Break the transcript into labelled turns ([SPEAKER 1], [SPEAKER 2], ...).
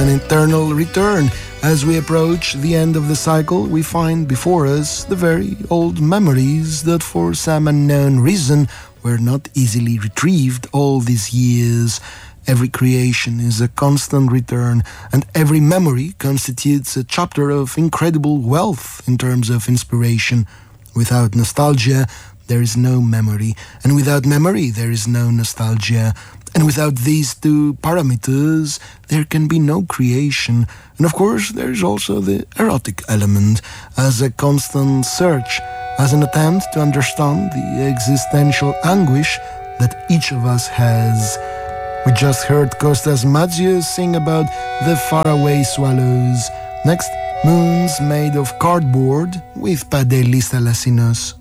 [SPEAKER 1] an eternal return. As we approach the end of the cycle, we find before us the very old memories that for some unknown reason were not easily retrieved all these years. Every creation is a constant return, and every memory constitutes a chapter of incredible wealth in terms of inspiration. Without nostalgia, there is no memory, and without memory, there is no nostalgia. And without these two parameters, there can be no creation. And of course, there is also the erotic element as a constant search, as an attempt to understand the existential anguish that each of us has. We just heard Costas Matsios sing about the faraway swallows. Next, Moons Made of Cardboard with Padelis Thalassinos.